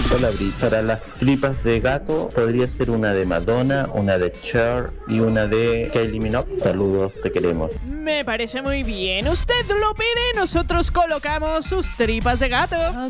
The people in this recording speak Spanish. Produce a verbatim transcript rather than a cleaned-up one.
Hola, Bri. Para las tripas de gato podría ser una de Madonna, una de Cher y una de Kylie Minogue. Saludos, te queremos. Me parece muy bien. Usted lo pide, nosotros colocamos sus tripas de gato.